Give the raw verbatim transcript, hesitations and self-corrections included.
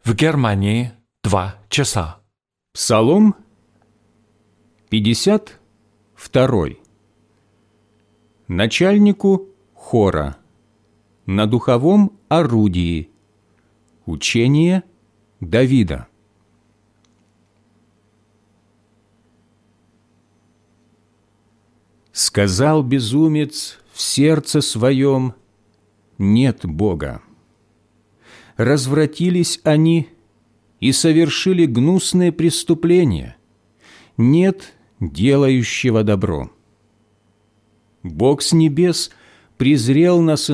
В Германии два часа. Псалом пятьдесят второй. Начальнику хора на духовом орудии. Учение Давида. Сказал безумец в сердце своем: нет Бога. Развратились они и совершили гнусные преступления. Нет делающего добро. Бог с небес презрел на сынов